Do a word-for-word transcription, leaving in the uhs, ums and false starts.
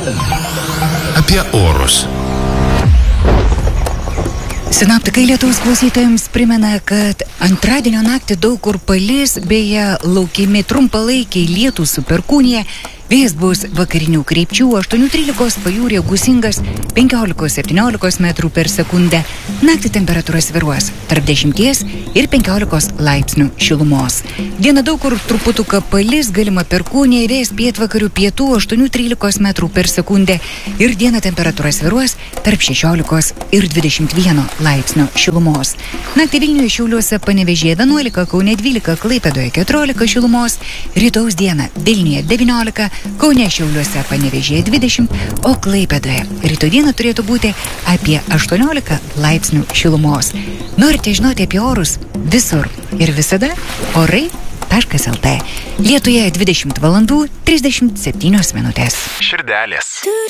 Apie orus. Sinoptikai Lietuvos klausytojams primena, kad antradienio naktį daug kur palis, beje, laukiami trumpalaikiai lietūs su perkūnija. Vėjas bus vakarinių krypčių, aštuoni trylika pajūryje gūsingas, penkiolika septyniolika metrų per sekundę. Naktį temperatūra svyruos tarp dešimties ir penkiolikos laipsnių šilumos. Dieną daug kur truputuką palis, galima perkūnija, vėjas pietvakarių pietų aštuoni trylika metrų per sekundę ir dieną temperatūra svyruos tarp šešiolikos ir dvidešimt vieno laipsnio šilumos. Naktį Vilniuje, Šiauliuose, Panevėžyje vienuolika, Kaune dvylika, Klaipėdoje keturiolika šilumos, rytaus dieną Vilniuje devyniolika, Kaune, Šiauliuose, Panevėžyje dvidešimt, o Klaipėdoje rytoj dieną turėtų būti apie aštuoniolika laipsnių šilumos. Norite žinoti apie orus? Visur ir visada orai taškas lt. Lietuje dvidešimt valandų trisdešimt septynios minutės. Širdelės.